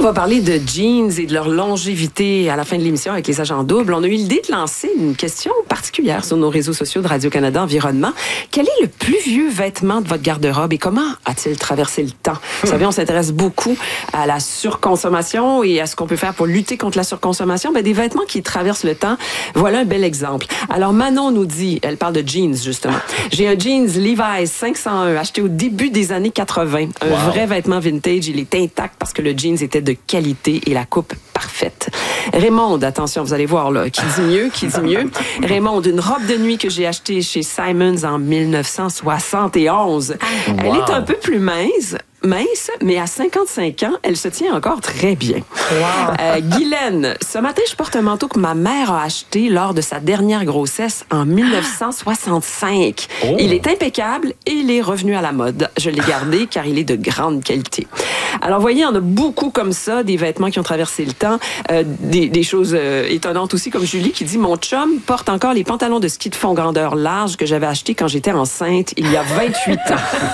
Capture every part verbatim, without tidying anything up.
va parler de jeans et de leur longévité à la fin de l'émission avec les agents doubles. On a eu l'idée de lancer une question particulière sur nos réseaux sociaux de Radio-Canada Environnement. Quel est le plus vieux vêtement de votre garde-robe et comment a-t-il traversé le temps? Vous savez, on s'intéresse beaucoup à la surconsommation et à ce qu'on peut faire pour lutter contre la surconsommation. Ben, des vêtements qui traversent le temps. Voilà un bel exemple. Alors, Manon nous dit, elle parle de jeans, justement. J'ai un jeans Levi's cinq cent un acheté au début des années quatre-vingt. Un wow. vrai vêtement vintage. Il est intact parce que le jeans était de qualité et la coupe parfaite. Raymond, attention, vous allez voir, là, qui dit mieux, qui dit mieux. Raymond, une robe de nuit que j'ai achetée chez Simons en dix-neuf cent soixante et onze. Wow. Elle est un peu plus mince. mince, mais à cinquante-cinq ans, elle se tient encore très bien. Wow. Euh, Guylaine, ce matin, je porte un manteau que ma mère a acheté lors de sa dernière grossesse en dix-neuf cent soixante-cinq. Oh. Il est impeccable et il est revenu à la mode. Je l'ai gardé car il est de grande qualité. Alors, voyez, on a beaucoup comme ça, des vêtements qui ont traversé le temps, euh, des, des choses euh, étonnantes aussi, comme Julie qui dit « Mon chum porte encore les pantalons de ski de fond grandeur large que j'avais achetés quand j'étais enceinte il y a vingt-huit ans. »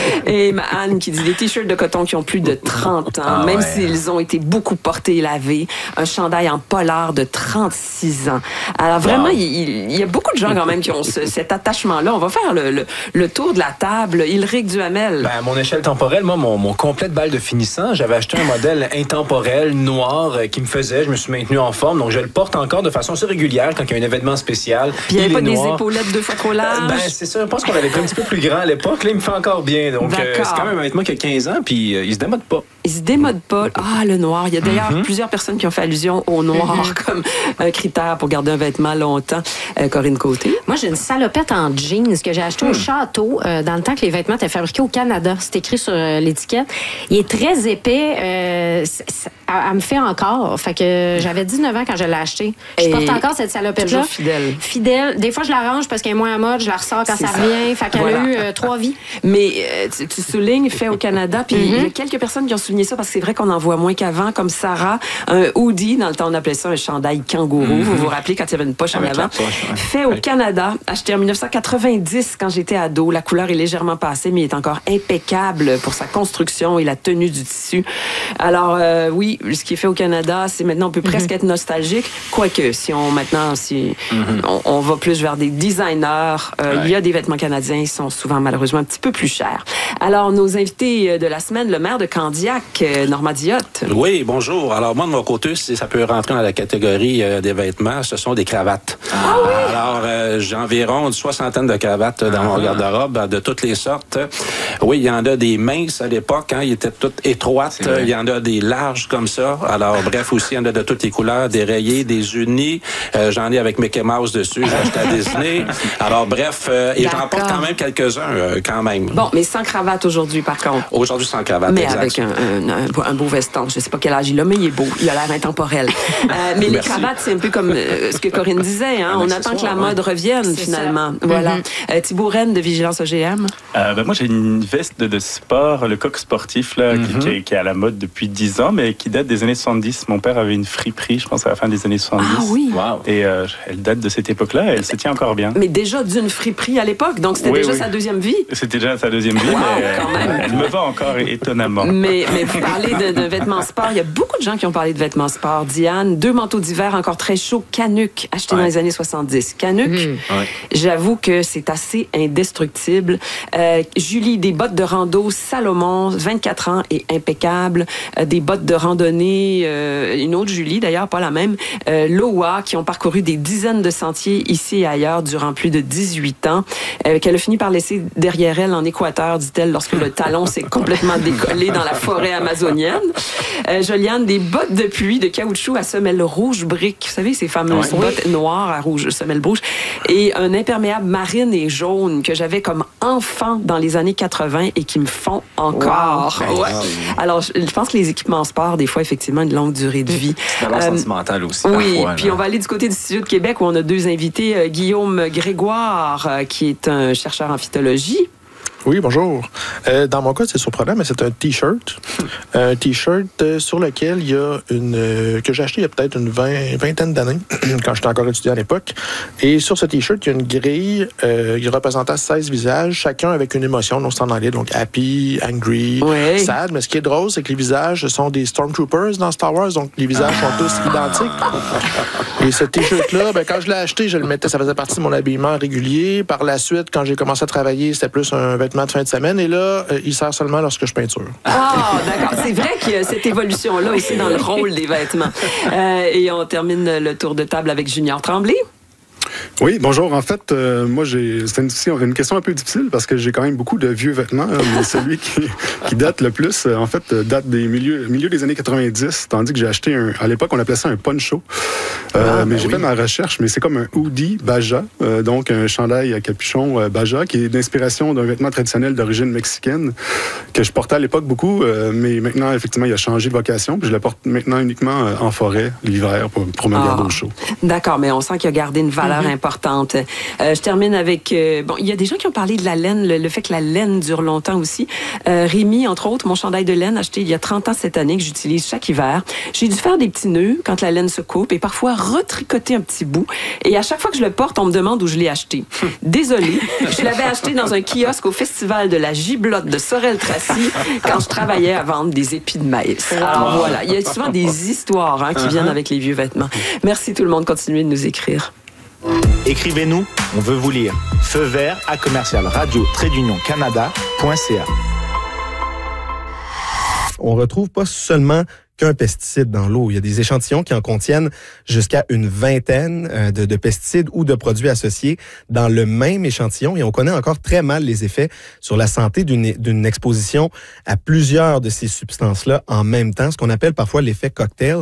Et Anne qui dit des t-shirts de coton qui ont plus de trente ans, ah, même ouais. s'ils ont été beaucoup portés et lavés. Un chandail en polar de trente-six ans. Alors vraiment, wow. il, il y a beaucoup de gens quand même qui ont ce, cet attachement-là. On va faire le, le, le tour de la table. Ilric Duhamel. Ben, à mon échelle temporelle, moi, mon, mon complet de balle de finissant, j'avais acheté un modèle intemporel, noir, euh, qui me faisait. Je me suis maintenu en forme, donc je le porte encore de façon assez régulière quand il y a un événement spécial. Puis il n'y a pas des épaulettes deux fois trop larges. Ben, c'est ça. Je pense qu'on avait été un petit peu plus grand à l'époque. Là, il me fait encore bien. Donc, euh, c'est quand même un vêtement qui a quinze ans, puis euh, il se démode pas. Il se démode pas. Ah, le noir. Il y a d'ailleurs mm-hmm. plusieurs personnes qui ont fait allusion au noir mm-hmm. comme un critère pour garder un vêtement longtemps. Euh, Corinne Côté. Moi, j'ai une salopette en jeans que j'ai achetée mm. au Château euh, dans le temps que les vêtements étaient fabriqués au Canada. C'est écrit sur euh, l'étiquette. Il est très épais. Euh, elle me fait encore. Fait que j'avais dix-neuf ans quand je l'ai acheté. Je Et porte encore cette salopette-là. Toujours fidèle. Fidèle. Des fois, je la range parce qu'elle est moins à mode. Je la ressors quand ça, ça revient. Fait qu'elle voilà. a eu euh, trois vies. Mais euh, tu, tu soulignes, fait au Canada. Puis il mm-hmm. y a quelques personnes qui ont souligné ça parce que c'est vrai qu'on en voit moins qu'avant, comme Sarah. Un hoodie, dans le temps, on appelait ça un chandail kangourou. Mm-hmm. Vous vous rappelez quand il y avait une poche Avec en avant? Poche, ouais. Fait au Canada, acheté en dix-neuf cent quatre-vingt-dix quand j'étais ado. La couleur est légèrement passée, mais il est encore impeccable pour sa construction et la tenue du tissu. Alors, euh, oui, ce qui est fait au Canada, c'est maintenant, on peut presque mm-hmm. être nostalgique. Quoique, si on, maintenant, si mm-hmm. on, on va plus vers des designers, euh, ouais. il y a des vêtements canadiens, ils sont souvent, malheureusement, un petit peu plus chers. Alors, nos invités de la semaine, le maire de Candiac, Normand Diotte. Oui, bonjour. Alors, moi, de mon côté, ça peut rentrer dans la catégorie euh, des vêtements, ce sont des cravates. Ah oui? Alors, euh, j'ai environ une soixantaine de cravates dans ah. mon garde-robe, de toutes les sortes. Oui, il y en a des minces à l'époque, hein, ils étaient toutes étroites. Il y en a des larges comme ça. Alors, bref, aussi, il y en a de toutes les couleurs, des rayés, des unis. Euh, j'en ai avec Mickey Mouse dessus, j'ai acheté à Disney. Alors, bref, euh, et j'en porte quand même quelques-uns, euh, quand même. Bon, mais sans cravate aujourd'hui, par contre. Aujourd'hui, sans cravate, mais exact. avec un, un, un beau veston. Je sais pas quel âge il a, mais il est beau. Il a l'air intemporel. euh, mais les cravates, c'est un peu comme euh, ce que Corinne disait. Hein? On attend que la mode ouais. revienne, c'est finalement. Ça. Voilà. Mm-hmm. Euh, Thibault Rennes de Vigilance O G M. Euh, ben, moi, j'ai une veste de, de sport, le coq sportif, là, mm-hmm. qui, qui, qui est à la mode depuis dix ans, mais qui date des années soixante-dix. Mon père avait une friperie, je pense, à la fin des années soixante-dix. Ah oui? Wow. Et euh, elle date de cette époque-là, et elle se tient encore bien. Mais déjà d'une friperie à l'époque, donc c'était oui, déjà oui. sa deuxième vie? C'était déjà sa deuxième vie, wow, mais quand même. Elle me va encore étonnamment. Mais, mais vous parlez de, de vêtements sport, il y a beaucoup de gens qui ont parlé de vêtements sport. Diane, deux manteaux d'hiver encore très chauds, Canuck, achetés ouais. dans les années soixante-dix. Canuck, mmh. ouais. j'avoue que c'est assez indestructible. Euh, Julie, des bottes de rando Salomon, vingt-quatre ans et impeccable. Euh, des bottes de randonnée, euh, une autre Julie, d'ailleurs, pas la même, euh, Loa, qui ont parcouru des dizaines de sentiers ici et ailleurs durant plus de dix-huit ans, euh, qu'elle a fini par laisser derrière elle en Équateur, dit-elle, lorsque le talon s'est complètement décollé dans la forêt amazonienne. Euh, Joliane, des bottes de pluie de caoutchouc à semelle rouge brique. Vous savez, ces fameuses ouais. bottes noires à rouge, semelle rouge. Et un imperméable marine et jaune que j'avais comme enfant dans les années quatre-vingt et qui me font encore. Wow. Ouais. Alors, je, je pense que les équipements sport, des fois, effectivement, une longue durée de vie. C'est d'abord euh, sentimental aussi. Oui, parfois, puis on va aller du côté du Studio de Québec où on a deux invités. Euh, Guillaume Grégoire, euh, qui est un chercheur en phytologie. Oui, bonjour. Euh, dans mon cas, c'est surprenant, mais c'est un T-shirt. Un T-shirt euh, sur lequel il y a une... Euh, que j'ai acheté il y a peut-être une vingt, vingtaine d'années, quand j'étais encore étudiant à l'époque. Et sur ce T-shirt, il y a une grille euh, qui représentait seize visages, chacun avec une émotion, donc c'est en anglais, donc happy, angry, oui. sad. Mais ce qui est drôle, c'est que les visages sont des Stormtroopers dans Star Wars, donc les visages sont tous identiques. Et ce T-shirt-là, ben, quand je l'ai acheté, je le mettais, ça faisait partie de mon habillement régulier. Par la suite, quand j'ai commencé à travailler, c'était plus un vêtement de fin de semaine. Et là, euh, il sert seulement lorsque je peinture. Ah, d'accord. C'est vrai qu'il y a cette évolution-là aussi dans le rôle des vêtements. Euh, et on termine le tour de table avec Junior Tremblay. Oui, bonjour. En fait, euh, moi, j'ai c'est une, une question un peu difficile parce que j'ai quand même beaucoup de vieux vêtements. Mais celui qui, qui date le plus, en fait, date des milieux, milieu des années quatre-vingt-dix, tandis que j'ai acheté un... À l'époque, on appelait ça un poncho. Euh, ah, mais ben j'ai oui. fait ma recherche, mais c'est comme un hoodie Baja, euh, donc un chandail à capuchon euh, Baja, qui est d'inspiration d'un vêtement traditionnel d'origine mexicaine que je portais à l'époque beaucoup, euh, mais maintenant, effectivement, il a changé de vocation. Puis je le porte maintenant uniquement euh, en forêt, l'hiver, pour, pour me ah, garder au chaud. D'accord, mais on sent qu'il a gardé une valeur mm-hmm. importante. Euh, je termine avec... Euh, bon, il y a des gens qui ont parlé de la laine, le, le fait que la laine dure longtemps aussi. Euh, Rémi, entre autres, mon chandail de laine acheté il y a trente ans cette année, que j'utilise chaque hiver. J'ai dû faire des petits nœuds quand la laine se coupe et parfois retricoter un petit bout. Et à chaque fois que je le porte, on me demande où je l'ai acheté. Désolée, je l'avais acheté dans un kiosque au Festival de la Giblotte de Sorel-Tracy quand je travaillais à vendre des épis de maïs. Alors voilà, il y a souvent des histoires hein, qui viennent avec les vieux vêtements. Merci tout le monde, continuez de nous écrire. Écrivez-nous, on veut vous lire. Feu vert à commercial radio trait d'union canada point c a. On retrouve pas seulement qu'un pesticide dans l'eau. Il y a des échantillons qui en contiennent jusqu'à une vingtaine de, de pesticides ou de produits associés dans le même échantillon et on connaît encore très mal les effets sur la santé d'une, d'une exposition à plusieurs de ces substances-là en même temps, ce qu'on appelle parfois l'effet cocktail.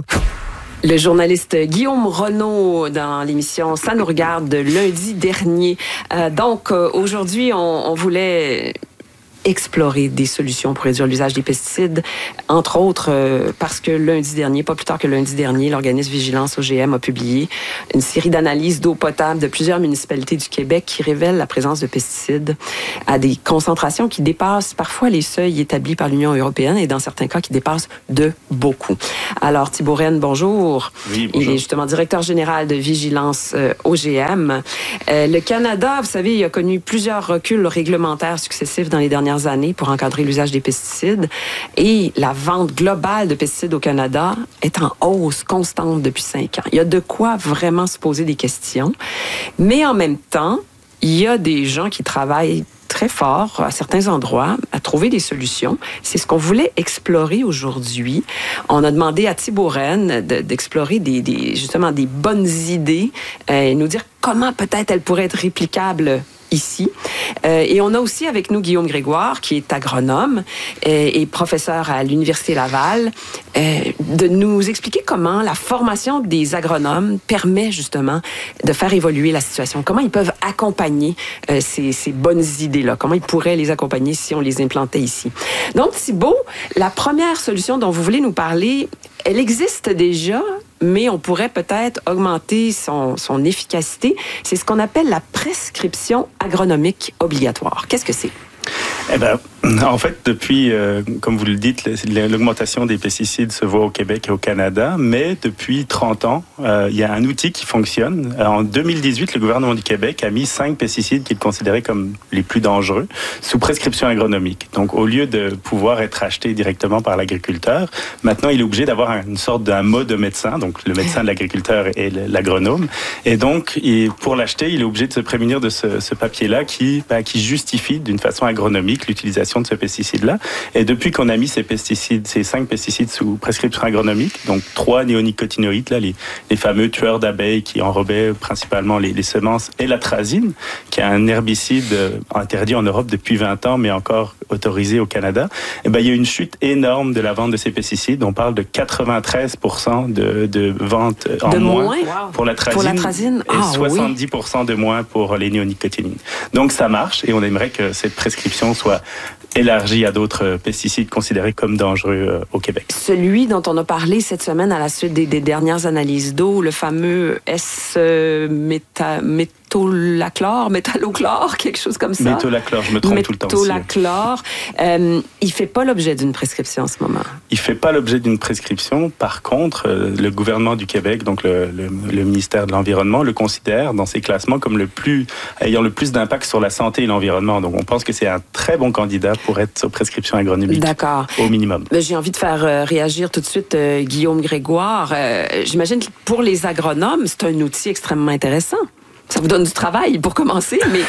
Le journaliste Guillaume Renaud dans l'émission Ça nous regarde de lundi dernier. Euh, donc, euh, aujourd'hui, on, on voulait explorer des solutions pour réduire l'usage des pesticides, entre autres euh, parce que lundi dernier, pas plus tard que lundi dernier, l'organisme Vigilance O G M a publié une série d'analyses d'eau potable de plusieurs municipalités du Québec qui révèlent la présence de pesticides à des concentrations qui dépassent parfois les seuils établis par l'Union européenne et dans certains cas qui dépassent de beaucoup. Alors Thibault Rennes, bonjour. Oui, bonjour. Il est justement directeur général de Vigilance euh, O G M. Euh, le Canada, vous savez, il a connu plusieurs reculs réglementaires successifs dans les dernières années pour encadrer l'usage des pesticides et la vente globale de pesticides au Canada est en hausse constante depuis cinq ans. Il y a de quoi vraiment se poser des questions, mais en même temps, il y a des gens qui travaillent très fort à certains endroits à trouver des solutions. C'est ce qu'on voulait explorer aujourd'hui. On a demandé à Thibault Rennes de, d'explorer des, des, justement des bonnes idées euh, et nous dire comment peut-être elles pourraient être réplicables ici. Euh, et on a aussi avec nous Guillaume Grégoire, qui est agronome et, et professeur à l'Université Laval, euh, de nous expliquer comment la formation des agronomes permet justement de faire évoluer la situation. Comment ils peuvent accompagner euh, ces, ces bonnes idées-là. Comment ils pourraient les accompagner si on les implantait ici. Donc, Thibault, la première solution dont vous voulez nous parler, elle existe déjà, mais on pourrait peut-être augmenter son, son efficacité. C'est ce qu'on appelle la prescription agronomique obligatoire. Qu'est-ce que c'est? Eh ben, en fait, depuis, euh, comme vous le dites, l'augmentation des pesticides se voit au Québec et au Canada, mais depuis trente ans, euh, il y a un outil qui fonctionne. En deux mille dix-huit, le gouvernement du Québec a mis cinq pesticides qu'il considérait comme les plus dangereux sous prescription agronomique. Donc, au lieu de pouvoir être acheté directement par l'agriculteur, maintenant, il est obligé d'avoir une sorte d'un mode médecin, donc le médecin de l'agriculteur et l'agronome. Et donc, il, pour l'acheter, il est obligé de se prémunir de ce, ce papier-là qui, ben, qui justifie d'une façon agronomique l'utilisation de ce pesticide-là. Et depuis qu'on a mis ces pesticides, ces cinq pesticides sous prescription agronomique, donc trois néonicotinoïdes, là, les, les fameux tueurs d'abeilles qui enrobaient principalement les, les semences, et l'atrazine, qui est un herbicide interdit en Europe depuis vingt ans, mais encore autorisé au Canada, et ben, il y a une chute énorme de la vente de ces pesticides. On parle de quatre-vingt-treize pour cent de, de vente en de moins, moins pour l'atrazine, pour l'atrazine. et ah, soixante-dix pour cent oui. de moins pour les néonicotinoïdes. Donc ça marche et on aimerait que cette prescription soit élargie à d'autres pesticides considérés comme dangereux au Québec. Celui dont on a parlé cette semaine à la suite des, des dernières analyses d'eau, le fameux S-méta... métolachlore, métallochlore, quelque chose comme ça. Métolachlore, je me trompe tout le temps aussi. Métolachlore. Euh, il fait pas l'objet d'une prescription en ce moment. Il fait pas l'objet d'une prescription. Par contre, euh, le gouvernement du Québec, donc le, le, le ministère de l'Environnement, le considère dans ses classements comme le plus ayant le plus d'impact sur la santé et l'environnement. Donc, on pense que c'est un très bon candidat pour être sur prescription agronomique. D'accord. Au minimum. J'ai envie de faire euh, réagir tout de suite euh, Guillaume Grégoire. Euh, j'imagine que pour les agronomes, c'est un outil extrêmement intéressant. Ça vous donne du travail pour commencer, mais...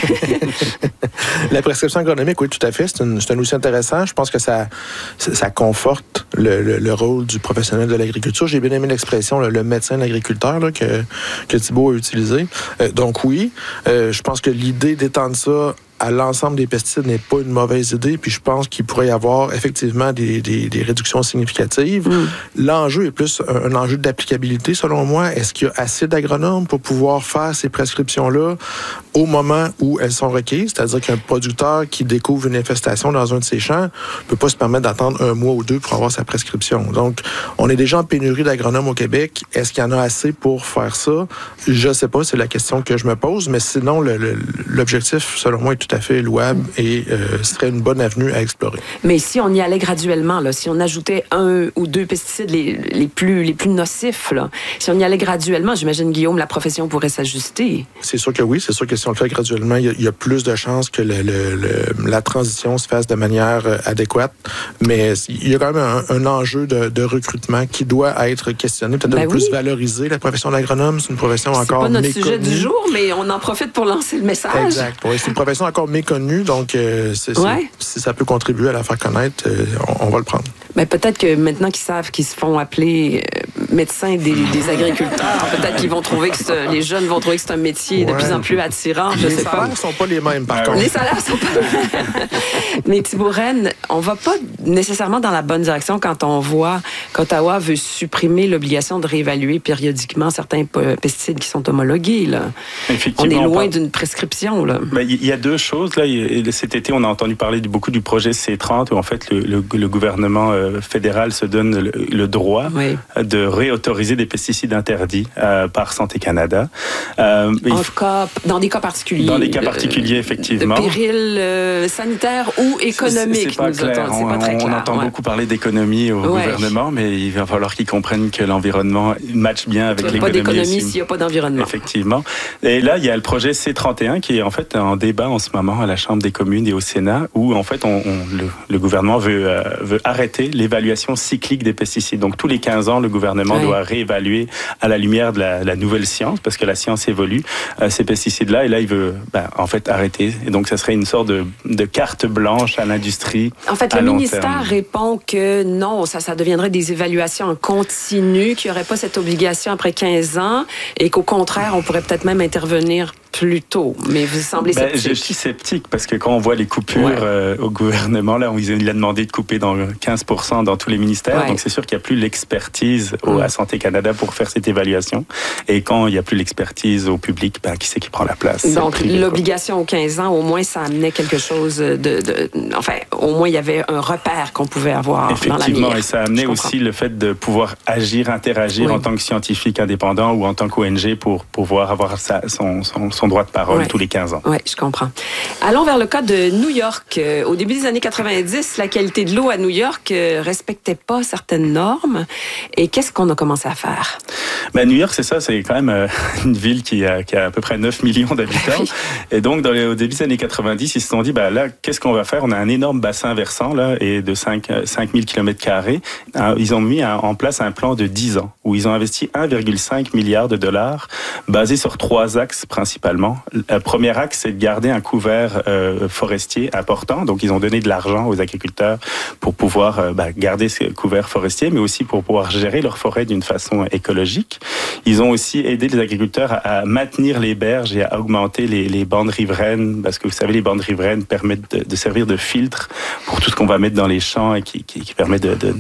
La prescription agronomique, oui, tout à fait. C'est, une, c'est un outil intéressant. Je pense que ça, ça conforte le, le, le rôle du professionnel de l'agriculture. J'ai bien aimé l'expression, le, le médecin de l'agriculteur là, que, que Thibault a utilisé. Euh, donc oui, euh, je pense que l'idée d'étendre ça à l'ensemble des pesticides n'est pas une mauvaise idée, puis je pense qu'il pourrait y avoir effectivement des, des, des réductions significatives. Mm. L'enjeu est plus un, un enjeu d'applicabilité, selon moi. Est-ce qu'il y a assez d'agronomes pour pouvoir faire ces prescriptions-là au moment où elles sont requises? C'est-à-dire qu'un producteur qui découvre une infestation dans un de ses champs ne peut pas se permettre d'attendre un mois ou deux pour avoir sa prescription. Donc, on est déjà en pénurie d'agronomes au Québec. Est-ce qu'il y en a assez pour faire ça? Je ne sais pas, c'est la question que je me pose, mais sinon, le, le, l'objectif, selon moi, est tout à fait louable et euh, serait une bonne avenue à explorer. Mais si on y allait graduellement, là, si on ajoutait un ou deux pesticides les, les, plus, les plus nocifs, là, si on y allait graduellement, j'imagine, Guillaume, la profession pourrait s'ajuster. C'est sûr que oui. C'est sûr que si on le fait graduellement, il y a, il y a plus de chances que le, le, le, la transition se fasse de manière euh, adéquate. Mais il y a quand même un, un enjeu de, de recrutement qui doit être questionné, peut-être ben un peu oui. plus valorisé. La profession d'agronome, c'est une profession c'est encore méconnue. C'est pas notre sujet du jour, mais on en profite pour lancer le message. Exact. Oui, c'est une profession encore méconnue, donc euh, c'est, ouais. si ça peut contribuer à la faire connaître, euh, on, on va le prendre. Ben, peut-être que maintenant qu'ils savent qu'ils se font appeler euh, médecins des, des agriculteurs, peut-être qu'ils vont trouver que c'est, les jeunes vont trouver que c'est un métier ouais. de plus en plus attirant. Je les sais pas. salaires ne sont pas les mêmes, par ah, contre. Les salaires sont pas les mêmes. Mais Thibault Reine, on va pas nécessairement dans la bonne direction quand on voit qu'Ottawa veut supprimer l'obligation de réévaluer périodiquement certains pesticides qui sont homologués. Là. On est loin d'une prescription. Là. Ben, il y a deux choses. Là. Cet été, on a entendu parler beaucoup du projet C trente où en fait le, le, le gouvernement euh, fédéral se donne le, le droit oui. de réautoriser des pesticides interdits euh, par Santé Canada. Euh, en cas, dans des cas particuliers. Dans des cas particuliers, euh, effectivement. De péril euh, sanitaire ou économique. C'est, c'est pas nous clair. Autant, c'est pas très on, clair. On entend ouais. beaucoup parler d'économie au ouais. gouvernement, mais il va falloir qu'ils comprennent que l'environnement matche bien avec l'économie. Il n'y a pas d'économie s'il n'y a pas d'environnement. Effectivement. Et là, il y a le projet C trente et un qui est en fait en débat en ce moment à la Chambre des communes et au Sénat, où en fait on, on, le, le gouvernement veut, euh, veut arrêter l'évaluation cyclique des pesticides. Donc tous les quinze ans, le gouvernement ouais. doit réévaluer à la lumière de la, la nouvelle science, parce que la science évolue, euh, ces pesticides-là, et là il veut ben, en fait arrêter. Et donc ça serait une sorte de, de carte blanche à l'industrie. En fait, le ministère terme. répond que non, ça, ça deviendrait des évaluations en continu, qu'il n'y aurait pas cette obligation après quinze ans, et qu'au contraire, on pourrait peut-être même intervenir plus tôt. Mais vous semblez ben, sceptique. Je suis sceptique parce que quand on voit les coupures ouais. euh, au gouvernement, là, il a demandé de couper dans quinze pour cent dans tous les ministères. Ouais. Donc, c'est sûr qu'il n'y a plus l'expertise au, à Santé Canada pour faire cette évaluation. Et quand il n'y a plus l'expertise au public, ben, qui c'est qui prend la place? Donc, privé, l'obligation aux quinze ans, au moins, ça amenait quelque chose de, de... Enfin, au moins, il y avait un repère qu'on pouvait avoir dans la Effectivement, et ça amenait aussi le fait de pouvoir agir, interagir oui. en tant que scientifique indépendant ou en tant qu'O N G pour pouvoir avoir sa, son, son, son droit de parole ouais. tous les quinze ans. Oui, je comprends. Allons vers le cas de New York. Euh, au début des années quatre-vingt-dix, la qualité de l'eau à New York ne euh, respectait pas certaines normes. Et qu'est-ce qu'on a commencé à faire? Ben, New York, c'est ça, c'est quand même euh, une ville qui a, qui a à peu près neuf millions d'habitants. Oui. Et donc, dans les, au début des années quatre-vingt-dix, ils se sont dit, ben, là, qu'est-ce qu'on va faire? On a un énorme bassin versant là, et de cinq mille kilomètres carrés. Ils ont mis un, en place un plan de dix ans où ils ont investi un virgule cinq milliard de dollars basé sur trois axes principalement. Le premier axe, c'est de garder un couvert euh, forestier important. Donc, ils ont donné de l'argent aux agriculteurs pour pouvoir euh, bah, garder ce couvert forestier, mais aussi pour pouvoir gérer leur forêt d'une façon écologique. Ils ont aussi aidé les agriculteurs à, à maintenir les berges et à augmenter les, les bandes riveraines, parce que vous savez, les bandes riveraines permettent de, de servir de filtre pour tout ce qu'on va mettre dans les champs et qui, qui, qui permet de, de, de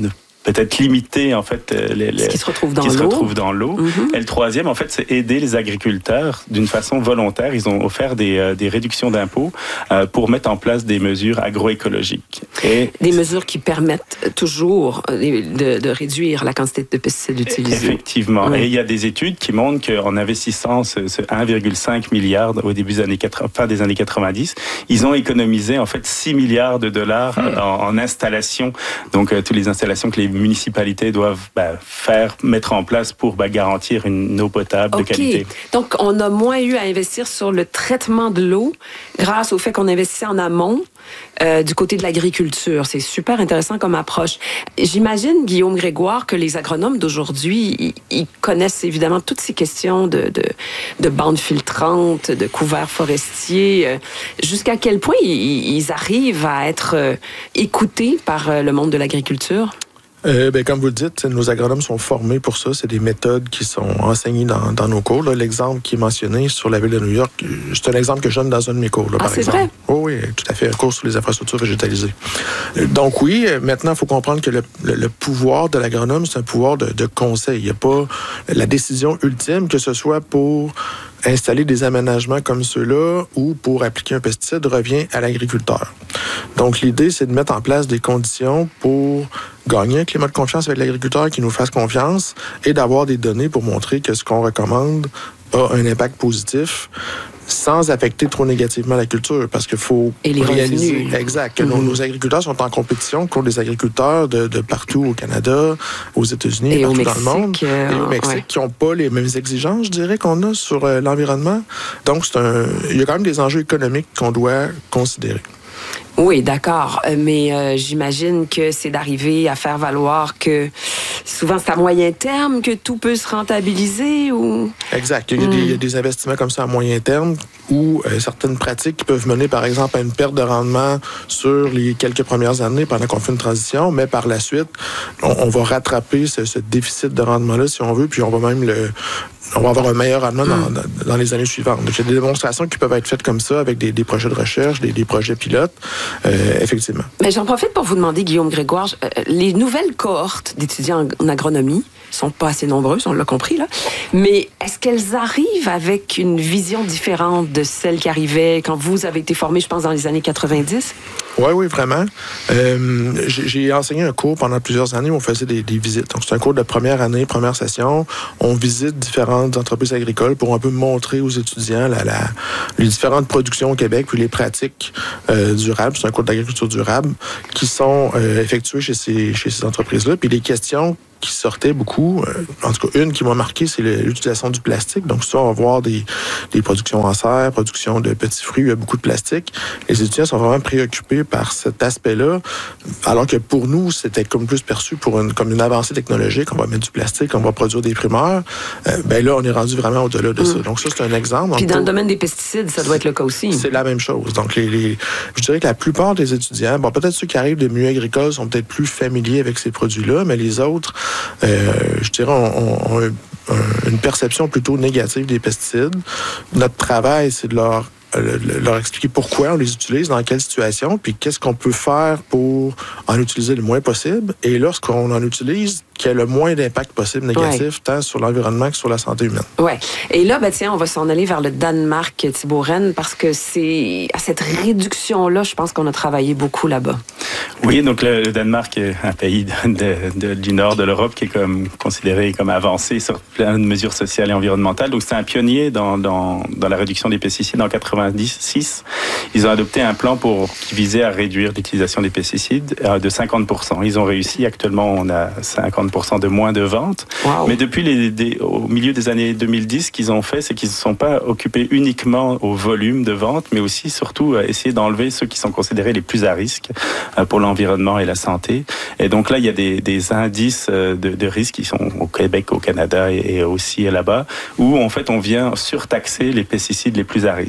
peut-être limiter en fait les, les ce qui se retrouve dans qui l'eau. se retrouvent dans l'eau. Mm-hmm. Et le troisième, en fait, c'est aider les agriculteurs d'une façon volontaire. Ils ont offert des, euh, des réductions d'impôts euh, pour mettre en place des mesures agroécologiques. Et des mesures qui permettent toujours de, de réduire la quantité de pesticides utilisés. Effectivement. Oui. Et il y a des études qui montrent qu'en investissant ce, ce un virgule cinq milliard au début des années quatre-vingts, fin des années quatre-vingt-dix, ils ont économisé en fait six milliards de dollars mmh. en, en installation. Donc euh, toutes les installations que les municipalités doivent bah, faire, mettre en place pour bah, garantir une eau potable okay. de qualité. Donc on a moins eu à investir sur le traitement de l'eau grâce au fait qu'on investissait en amont. Euh, du côté de l'agriculture. C'est super intéressant comme approche. J'imagine, Guillaume Grégoire, que les agronomes d'aujourd'hui, ils, ils connaissent évidemment toutes ces questions de, de, de bandes filtrantes, de couverts forestiers. Euh, jusqu'à quel point ils, ils arrivent à être euh, écoutés par euh, le monde de l'agriculture? Euh, ben, comme vous le dites, nos agronomes sont formés pour ça. C'est des méthodes qui sont enseignées dans, dans nos cours. Là, l'exemple qui est mentionné sur la ville de New York, c'est un exemple que je donne dans un de mes cours. Là, ah, par c'est exemple. vrai? Oh, oui, tout à fait. Un cours sur les infrastructures végétalisées. Donc oui, maintenant, il faut comprendre que le, le, le pouvoir de l'agronome, c'est un pouvoir de, de conseil. Il n'y a pas la décision ultime, que ce soit pour installer des aménagements comme ceux-là ou pour appliquer un pesticide, revient à l'agriculteur. Donc, l'idée, c'est de mettre en place des conditions pour gagner un climat de confiance avec l'agriculteur qui nous fasse confiance et d'avoir des données pour montrer que ce qu'on recommande a un impact positif sans affecter trop négativement la culture, parce qu'il faut et les réaliser revenus. exact, que mm-hmm. nos, nos agriculteurs sont en compétition contre des agriculteurs de, de partout au Canada, aux États-Unis, et partout au dans Mexique, le monde, euh, et au Mexique, ouais. qui n'ont pas les mêmes exigences, je dirais, qu'on a sur euh, l'environnement. Donc, c'est un, il y a quand même des enjeux économiques qu'on doit considérer. Oui, d'accord, mais euh, j'imagine que c'est d'arriver à faire valoir que souvent c'est à moyen terme que tout peut se rentabiliser ou... Exact. Il y a, mm. des, il y a des investissements comme ça à moyen terme ou euh, certaines pratiques qui peuvent mener, par exemple, à une perte de rendement sur les quelques premières années pendant qu'on fait une transition, mais par la suite, on, on va rattraper ce, ce déficit de rendement-là, si on veut, puis on va même le... on va avoir un meilleur rendement dans, dans, dans les années suivantes. Donc, il y a des démonstrations qui peuvent être faites comme ça avec des, des projets de recherche, des, des projets pilotes, euh, effectivement. Mais j'en profite pour vous demander, Guillaume Grégoire, euh, les nouvelles cohortes d'étudiants en, en agronomie sont pas assez nombreuses, on l'a compris, là, mais est-ce qu'elles arrivent avec une vision différente de celle qui arrivait quand vous avez été formé, je pense, dans les années quatre-vingt-dix? Oui, oui, vraiment. Euh, j'ai, j'ai enseigné un cours pendant plusieurs années où on faisait des, des visites. Donc, c'est un cours de première année, première session. On visite différentes entreprises agricoles pour un peu montrer aux étudiants la, la, les différentes productions au Québec puis les pratiques euh, durables. C'est un cours d'agriculture durable qui sont euh, effectuées chez ces, chez ces entreprises-là. Puis les questions qui sortaient beaucoup. Euh, en tout cas, une qui m'a marqué, c'est le, l'utilisation du plastique. Donc, ça, on va voir des, des productions en serre, production de petits fruits, il y a beaucoup de plastique. Les étudiants sont vraiment préoccupés par cet aspect-là, alors que pour nous, c'était comme plus perçu pour une, comme une avancée technologique. On va mettre du plastique, on va produire des primeurs. Euh, ben là, on est rendu vraiment au-delà de mmh. ça. Donc, ça, c'est un exemple. Puis Donc, dans pour, le domaine des pesticides, ça doit être le cas aussi. C'est la même chose. Donc, les, les, je dirais que la plupart des étudiants, bon, peut-être ceux qui arrivent de milieux agricoles sont peut-être plus familiers avec ces produits-là, mais les autres, Euh, je dirais, on, on, on, une perception plutôt négative des pesticides. Notre travail, c'est de leur, leur expliquer pourquoi on les utilise, dans quelle situation, puis qu'est-ce qu'on peut faire pour en utiliser le moins possible. Et lorsqu'on en utilise, qu'il y ait le moins d'impact possible négatif, ouais. tant sur l'environnement que sur la santé humaine. Oui. Et là, ben, tiens, on va s'en aller vers le Danemark, Thibault Rennes, parce que c'est à cette réduction-là, je pense qu'on a travaillé beaucoup là-bas. Oui, donc le, le Danemark est un pays de, de, de, du nord de l'Europe qui est comme considéré comme avancé sur plein de mesures sociales et environnementales. Donc c'est un pionnier dans, dans, dans la réduction des pesticides en quatre-vingt-six. Ils ont adopté un plan pour, qui visait à réduire l'utilisation des pesticides de cinquante pour cent. Ils ont réussi. Actuellement, on a cinquante pour cent de moins de ventes. Wow. Mais depuis les, des, au milieu des années deux mille dix, ce qu'ils ont fait, c'est qu'ils ne se sont pas occupés uniquement au volume de ventes, mais aussi surtout à essayer d'enlever ceux qui sont considérés les plus à risque pour l'environnement et la santé. Et donc là, il y a des, des indices de, de risque qui sont au Québec, au Canada et, et aussi là-bas, où en fait on vient surtaxer les pesticides les plus à risque. Mm-hmm. Donc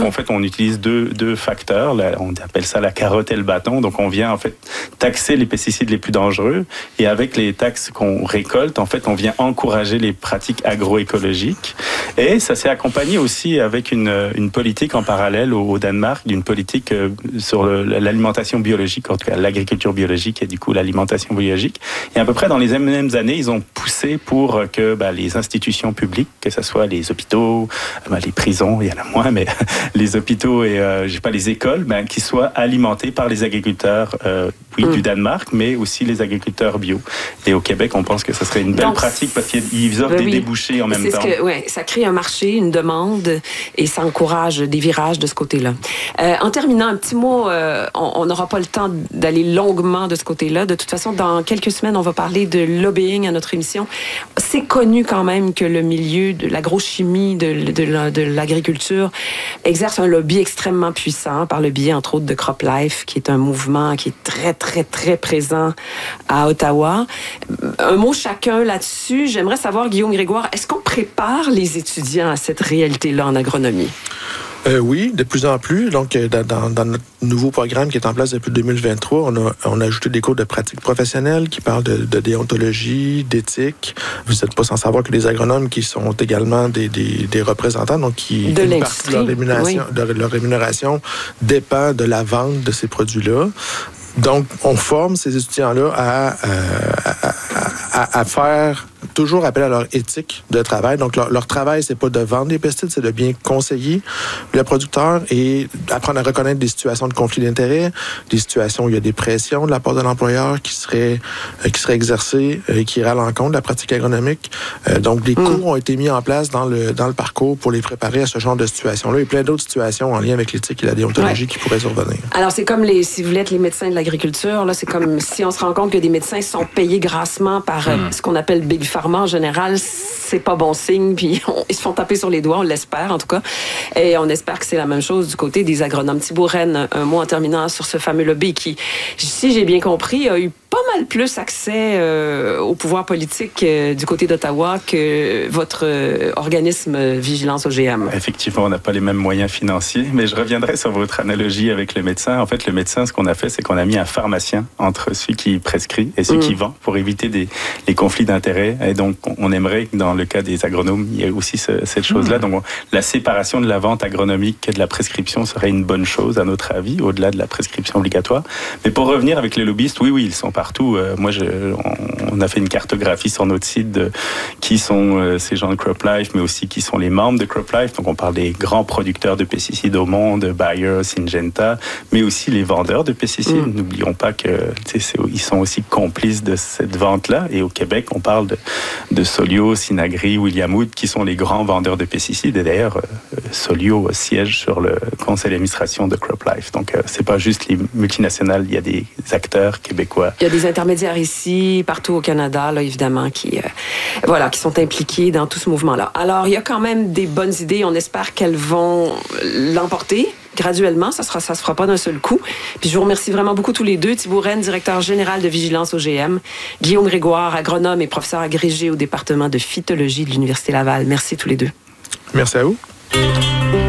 Donc, en fait, on utilise deux, deux facteurs. Là, on appelle ça la carotte et le bâton. Donc, on vient, en fait, taxer les pesticides les plus dangereux. Et avec les taxes qu'on récolte, en fait, on vient encourager les pratiques agroécologiques. Et ça s'est accompagné aussi avec une, une politique en parallèle au, au Danemark, d'une politique euh, sur le, l'alimentation biologique, en tout cas l'agriculture biologique et du coup l'alimentation biologique. Et à peu près dans les mêmes années, ils ont poussé pour que bah, les institutions publiques, que ce soit les hôpitaux, bah, les prisons, il y en a moins, mais les hôpitaux et euh, je sais pas, les écoles, bah, qui soient alimentées par les agriculteurs, euh, oui, mmh. du Danemark, mais aussi les agriculteurs bio. Et au Québec, on pense que ce serait une belle Donc, pratique parce qu'ils offrent ben des oui. débouchés en même c'est temps. Ce que, ouais, ça crée un marché, une demande et ça encourage des virages de ce côté-là. Euh, en terminant, un petit mot, euh, on n'aura pas le temps d'aller longuement de ce côté-là. De toute façon, dans quelques semaines, on va parler de lobbying à notre émission. C'est connu quand même que le milieu de l'agrochimie, de, de, de, de l'agriculture exerce un lobby extrêmement puissant par le biais, entre autres, de CropLife, qui est un mouvement qui est très, très, très présent à Ottawa. Un mot chacun là-dessus. J'aimerais savoir, Guillaume Grégoire, est-ce qu'on prépare les étudiants à cette réalité-là en agronomie? Euh, oui, de plus en plus. Donc, dans, dans notre nouveau programme qui est en place depuis deux mille vingt-trois, on a, on a ajouté des cours de pratique professionnelle qui parlent de, de déontologie, d'éthique. Vous n'êtes pas sans savoir que les agronomes qui sont également des, des, des représentants, donc qui de une partie de leur rémunération, oui. de leur rémunération dépend de la vente de ces produits-là. Donc, on forme ces étudiants-là à, euh, à, à, à faire toujours appel à leur éthique de travail. Donc, leur, leur travail, c'est pas de vendre des pesticides, c'est de bien conseiller le producteur et apprendre à reconnaître des situations de conflit d'intérêts, des situations où il y a des pressions de la part de l'employeur qui seraient, euh, qui seraient exercées et qui iraient à l'encontre de la pratique agronomique. Euh, donc, des mmh. cours ont été mis en place dans le, dans le parcours pour les préparer à ce genre de situation-là et plein d'autres situations en lien avec l'éthique et la déontologie ouais. qui pourraient survenir. Alors, c'est comme les, si vous voulez être les médecins de l'agriculture, là, c'est comme si on se rend compte que des médecins sont payés grassement par mmh. euh, ce qu'on appelle Big Pharma en général, c'est pas bon signe, puis on, ils se font taper sur les doigts, on l'espère en tout cas. Et on espère que c'est la même chose du côté des agronomes. Thibault Reine, un mot en terminant sur ce fameux lobby qui, si j'ai bien compris, a eu pas mal plus accès euh, au pouvoir politique euh, du côté d'Ottawa que votre euh, organisme Vigilance O G M. Effectivement, on n'a pas les mêmes moyens financiers, mais je reviendrai sur votre analogie avec le médecin. En fait, le médecin, ce qu'on a fait, c'est qu'on a mis un pharmacien entre celui qui prescrit et celui mmh. qui vend pour éviter des, les conflits d'intérêts. Et donc, on aimerait que dans le cas des agronomes, il y ait aussi ce, cette chose-là. Mmh. Donc, on, la séparation de la vente agronomique et de la prescription serait une bonne chose, à notre avis, au-delà de la prescription obligatoire. Mais pour revenir avec les lobbyistes, oui, oui, ils sont partout. Euh, moi, je, on, on a fait une cartographie sur notre site de qui sont euh, ces gens de CropLife, mais aussi qui sont les membres de CropLife. Donc, on parle des grands producteurs de pesticides au monde, Bayer, Syngenta, mais aussi les vendeurs de pesticides. Mmh. N'oublions pas que c'est, ils sont aussi complices de cette vente-là. Et au Québec, on parle de, de Solio, Synagri, William Wood, qui sont les grands vendeurs de pesticides. Et d'ailleurs, euh, Solio siège sur le conseil d'administration de CropLife. Donc, euh, c'est pas juste les multinationales, il y a des acteurs québécois. Il y a des intermédiaires ici, partout au Canada, là, évidemment, qui, euh, voilà, qui sont impliqués dans tout ce mouvement-là. Alors, il y a quand même des bonnes idées. On espère qu'elles vont l'emporter graduellement. Ça ne ça se fera pas d'un seul coup. Puis je vous remercie vraiment beaucoup tous les deux. Thibault Reine, directeur général de Vigilance O G M. Guillaume Grégoire, agronome et professeur agrégé au département de phytologie de l'Université Laval. Merci tous les deux. Merci à vous.